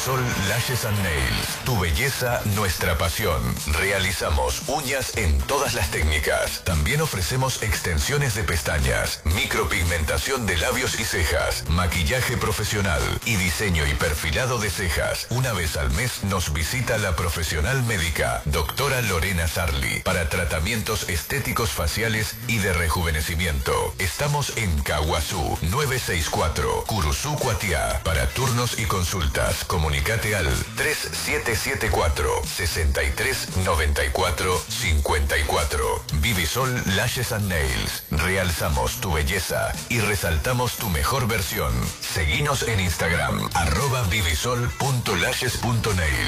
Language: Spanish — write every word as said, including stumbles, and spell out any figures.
Vivisol Lashes and Nails. Tu belleza, nuestra pasión. Realizamos uñas en todas las técnicas. También ofrecemos extensiones de pestañas, micropigmentación de labios y cejas, maquillaje profesional y diseño y perfilado de cejas. Una vez al mes nos visita la profesional médica, doctora Lorena Sarli, para tratamientos estéticos faciales y de rejuvenecimiento. Estamos en Caguazú, novecientos sesenta y cuatro, Curuzú, Cuatiá. Para turnos y consultas, comunicate al tres siete siete cuatro, seis tres nueve cuatro cinco cuatro. Vivisol Lashes and Nails. Realzamos tu belleza y resaltamos tu mejor versión. Seguinos en Instagram, arroba vivisol punto lashes punto nail.